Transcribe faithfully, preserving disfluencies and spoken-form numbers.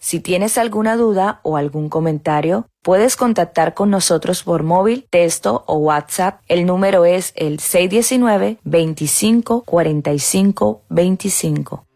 Si tienes alguna duda o algún comentario, puedes contactar con nosotros por móvil, texto o WhatsApp. El número es el seis uno nueve, veinticinco, cuarenta y cinco, veinticinco.